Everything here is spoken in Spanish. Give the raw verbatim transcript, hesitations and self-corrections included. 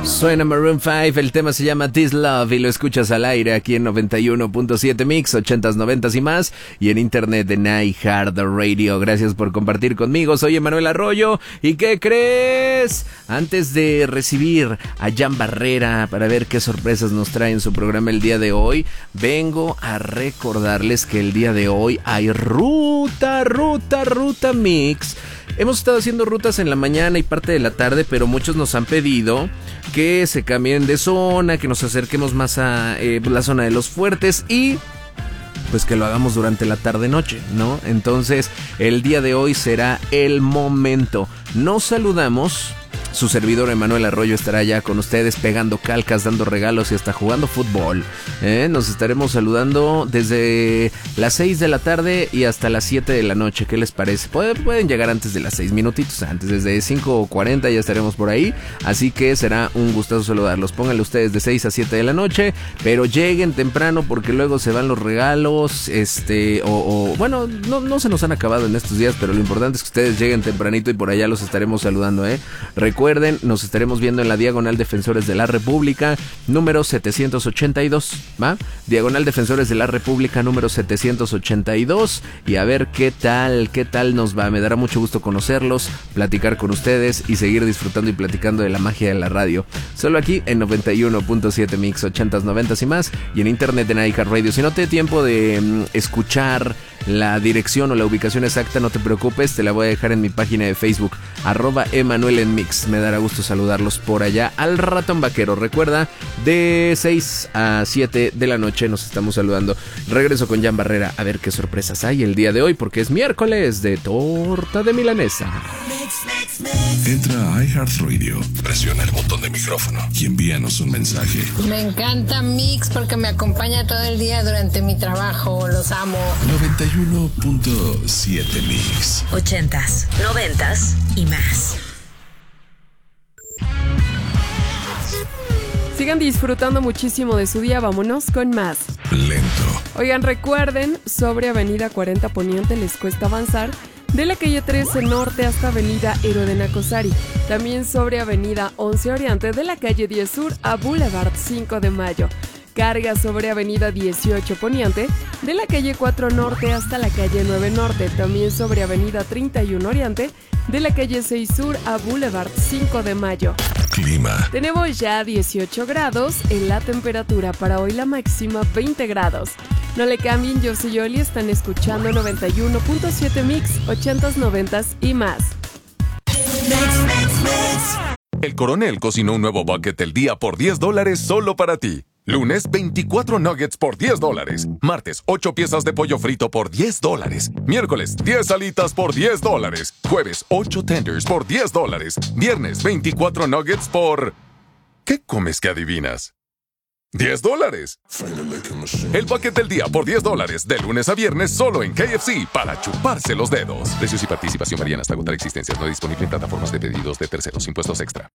Suena Maroon cinco, el tema se llama This Love y lo escuchas al aire aquí en noventa y uno punto siete Mix, ochentas, noventas y más, y en internet en iHeartRadio. Gracias por compartir conmigo, soy Emanuel Arroyo. ¿Y qué crees? Antes de recibir a Jan Barrera para ver qué sorpresas nos trae en su programa el día de hoy, vengo a recordarles que el día de hoy hay ruta, ruta, ruta Mix. Hemos estado haciendo rutas en la mañana y parte de la tarde, pero muchos nos han pedido que se cambien de zona, que nos acerquemos más a eh, la zona de los fuertes y pues que lo hagamos durante la tarde-noche, ¿no? Entonces, el día de hoy será el momento. Nos saludamos. Su servidor Emanuel Arroyo estará ya con ustedes pegando calcas, dando regalos y hasta jugando fútbol. ¿eh? Nos estaremos saludando desde las seis de la tarde y hasta las siete de la noche. ¿Qué les parece? Pueden, pueden llegar antes de las seis, minutitos antes. Desde cinco cuarenta ya estaremos por ahí. Así que será un gustazo saludarlos. Pónganle ustedes de seis a siete de la noche, pero lleguen temprano porque luego se van los regalos. Este, o, o bueno, no, no se nos han acabado en estos días, pero lo importante es que ustedes lleguen tempranito y por allá los estaremos saludando, ¿eh? Recuerden, nos estaremos viendo en la Diagonal Defensores de la República, número setecientos ochenta y dos, ¿va? Diagonal Defensores de la República, número setecientos ochenta y dos, y a ver qué tal, qué tal nos va. Me dará mucho gusto conocerlos, platicar con ustedes y seguir disfrutando y platicando de la magia de la radio. Solo aquí en noventa y uno punto siete Mix, ochentas, noventas y más, y en internet en iHeartRadio. Si no te dé tiempo de mm, escuchar la dirección o la ubicación exacta, no te preocupes, te la voy a dejar en mi página de Facebook, arroba Emanuel en Mix. Me dará gusto saludarlos por allá. Al ratón vaquero, recuerda, de seis a siete de la noche nos estamos saludando. Regreso con Jan Barrera a ver qué sorpresas hay el día de hoy, porque es miércoles de torta de milanesa. Entra a iHeartRadio, presiona el botón de micrófono y envíanos un mensaje. Me encanta Mix porque me acompaña todo el día durante mi trabajo. Los amo. noventa y uno punto siete Mix. Ochentas, noventas y más. Sigan disfrutando muchísimo de su día, vámonos con más. Lento. Oigan, recuerden, sobre Avenida cuarenta Poniente les cuesta avanzar, de la calle trece Norte hasta Avenida Héroe de Nacosari. También sobre Avenida once Oriente, de la calle diez Sur a Boulevard cinco de Mayo. Carga sobre Avenida dieciocho Poniente, de la calle cuatro Norte hasta la calle nueve Norte. También sobre Avenida treinta y uno Oriente, de la calle seis Sur a Boulevard cinco de Mayo. Clima. Tenemos ya dieciocho grados en la temperatura, para hoy la máxima veinte grados. No le cambien, yo soy Yoli, están escuchando noventa y uno punto siete Mix, ochentas, noventas y más. El Coronel cocinó un nuevo bucket del día por diez dólares solo para ti. Lunes, veinticuatro nuggets por diez dólares. Martes, ocho piezas de pollo frito por diez dólares. Miércoles, diez alitas por diez dólares. Jueves, ocho tenders por diez dólares. Viernes, veinticuatro nuggets por... ¿Qué comes que adivinas? diez dólares. El bucket del día por diez dólares. De lunes a viernes solo en K F C para chuparse los dedos. Precios y participación varían hasta agotar existencias. No disponible en plataformas de pedidos de terceros. Impuestos extra.